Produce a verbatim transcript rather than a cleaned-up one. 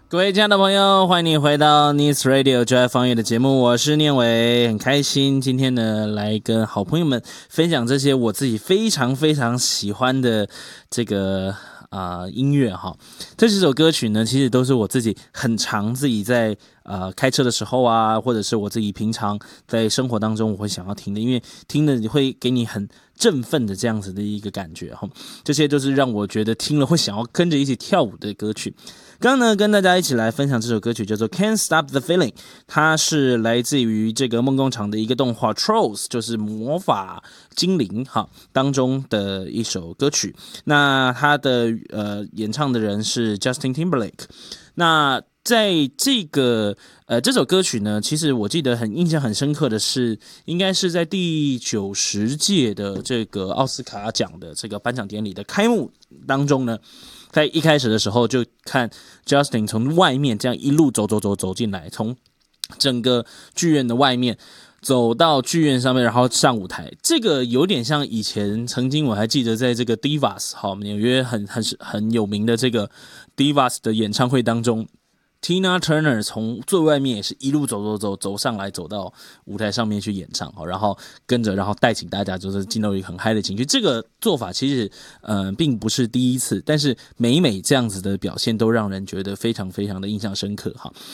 各位亲爱的朋友，欢迎你回到 News Radio 就爱放乐的节目，我是念伟，很开心今天呢来跟好朋友们分享这些我自己非常非常喜欢的这个啊、呃、音乐哈。这几首歌曲呢，其实都是我自己很常自己在呃开车的时候啊，或者是我自己平常在生活当中我会想要听的，因为听了会给你很振奋的这样子的一个感觉哈。这些就是让我觉得听了会想要跟着一起跳舞的歌曲。刚刚呢，跟大家一起来分享这首歌曲叫做 Can't Stop the Feeling， 它是来自于这个梦工厂的一个动画 Trolls， 就是魔法精灵哈当中的一首歌曲。那它的呃演唱的人是 Justin Timberlake。那在这个呃这首歌曲呢，其实我记得很印象很深刻的是，应该是在第九十届的这个奥斯卡奖的这个颁奖典礼的开幕当中呢。在一开始的时候就看 Justin 从外面这样一路走走走走进来，从整个剧院的外面走到剧院上面，然后上舞台。这个有点像以前曾经我还记得在这个 Divas 好纽约很很很有名的这个 Divas 的演唱会当中。Tina Turner 从最外面也是一路走走走走上来，走到舞台上面去演唱，然后跟着，然后带请大家就是进入一个很嗨的情绪。这个做法其实呃并不是第一次，但是每每这样子的表现都让人觉得非常非常的印象深刻哈。